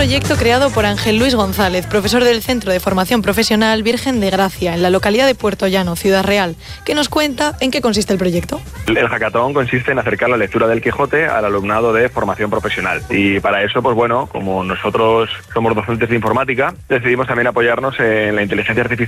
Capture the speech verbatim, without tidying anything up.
proyecto creado por Ángel Luis González, profesor del Centro de Formación Profesional Virgen de Gracia, en la localidad de Puerto Llano, Ciudad Real, que nos cuenta en qué consiste el proyecto. El hackathon consiste en acercar la lectura del Quijote al alumnado de formación profesional. Y para eso, pues bueno, como nosotros somos docentes de informática, decidimos también apoyarnos en la inteligencia artificial